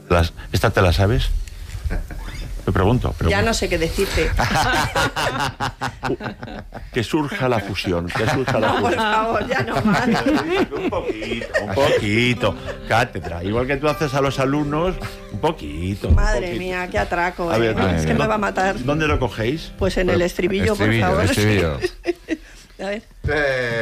¿Esta te la sabes? Te pregunto. Ya no sé qué decirte. Que surja la fusión. Que surja la No, por fusión. favor, ya no más. Un poquito. Cátedra. Igual que tú haces a los alumnos, un poquito. Madre un poquito. mía, qué atraco. A ver, Es que me va a matar. ¿Dónde lo cogéis? Pues en el estribillo, por favor. Estribillo. A ver.